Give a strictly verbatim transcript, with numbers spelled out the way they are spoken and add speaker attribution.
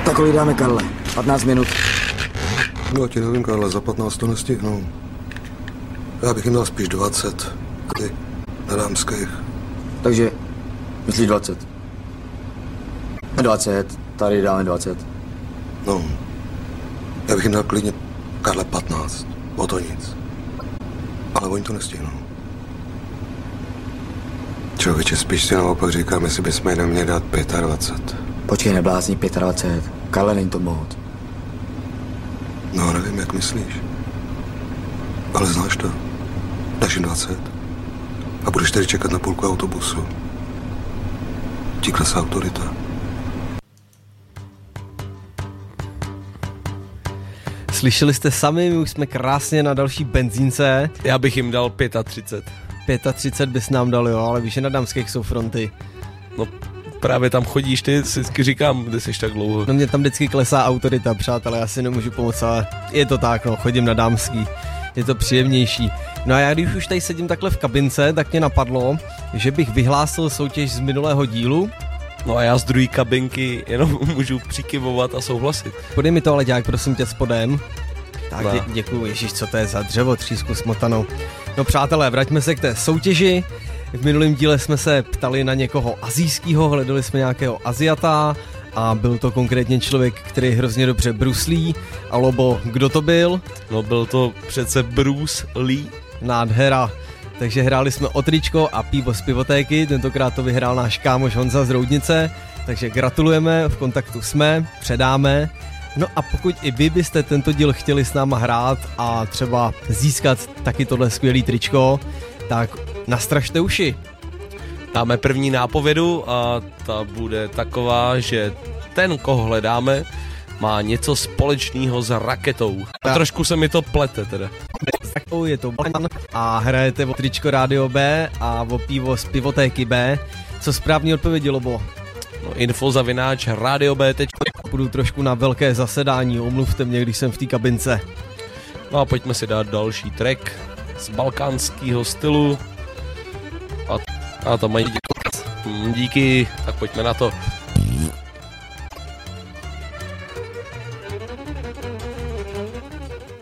Speaker 1: Tak kolik dáme, Karle? patnáct minut.
Speaker 2: No, ti nevím, Karle, za patnáct to nestihnu. Já bych jim dal spíš dvacet. Ty, na dámských.
Speaker 1: Takže, myslíš dvacet? dvacet, tady dáme dvacet.
Speaker 2: No, já bych jim dal klidně, Karle, patnáct. O to nic. Ale oni to nestihnou. Člověče, spíš si naopak říkám, jestli bychom jenom měli dát dvacet pět.
Speaker 1: Počkej, neblázní, dvacet pět. Karle, není to moc.
Speaker 2: No, nevím, jak myslíš. Ale znáš to. Dáš jim dvacet. A budeš tady čekat na půlku autobusu. Ti klesá autorita.
Speaker 3: Slyšeli jste sami, my už jsme krásně na další benzínce.
Speaker 4: Já bych jim dal třicet pět.
Speaker 3: třicet pět bys nám dal, jo, ale víš, že na dámských jsou fronty.
Speaker 4: No právě tam chodíš ty, vždycky říkám, kde jsi tak dlouho.
Speaker 3: No mě tam vždycky klesá autorita, přátelé, já si nemůžu pomoct, ale je to tak, no, chodím na dámský. Je to příjemnější. No a já když už tady sedím takhle v kabince, tak mě napadlo, že bych vyhlásil soutěž z minulého dílu.
Speaker 4: No a já z druhé kabinky jenom můžu přikyvovat a souhlasit.
Speaker 3: Podej mi to ale dělák, prosím tě, spodem. Tak dě,
Speaker 4: No.
Speaker 3: děkuju, ježiš, co to je za dřevo, třísku smotanou. No přátelé, vraťme se k té soutěži. V minulém díle jsme se ptali na někoho asijského, hledali jsme nějakého Aziata a byl to konkrétně člověk, který hrozně dobře bruslí. A Lobo, kdo to byl?
Speaker 4: No byl to přece Bruce Lee.
Speaker 3: Nádhera. Takže hráli jsme o tričko a pivo z pivotéky, tentokrát to vyhrál náš kámoš Honza z Roudnice, takže gratulujeme, v kontaktu jsme, předáme. No a pokud i vy byste tento díl chtěli s náma hrát a třeba získat taky tohle skvělý tričko, tak nastražte uši.
Speaker 4: Dáme první nápovědu a ta bude taková, že ten, koho hledáme, má něco společného s raketou. A trošku se mi to plete teda.
Speaker 3: Je to Balan a hrajete o tričko Rádio B a o pivo z pivotéky B. Co správný odpovědi, Lobo?
Speaker 4: No, info zavináč radio b tečka cé zet.
Speaker 3: Půjdu trošku na velké zasedání, omluvte mě, když jsem v té kabince.
Speaker 4: No a pojďme si dát další track z balkánského stylu. A, a to mají díky. díky, tak pojďme na to.